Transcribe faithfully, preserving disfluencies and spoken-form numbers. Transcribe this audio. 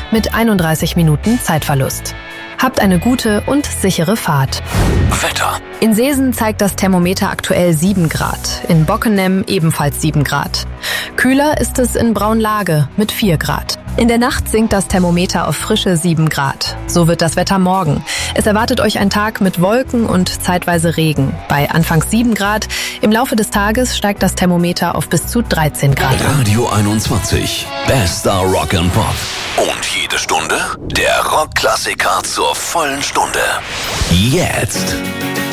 mit einunddreißig Minuten Zeitverlust. Habt eine gute und sichere Fahrt. Wetter. In Seesen zeigt das Thermometer aktuell sieben Grad, in Bockenem ebenfalls sieben Grad. Kühler ist es in Braunlage mit vier Grad. In der Nacht sinkt das Thermometer auf frische sieben Grad. So wird das Wetter morgen. Es erwartet euch ein Tag mit Wolken und zeitweise Regen. Bei anfangs sieben Grad. Im Laufe des Tages steigt das Thermometer auf bis zu dreizehn Grad. Radio einundzwanzig. Bester Rock and Pop. Und jede Stunde der Rockklassiker zur vollen Stunde. Jetzt.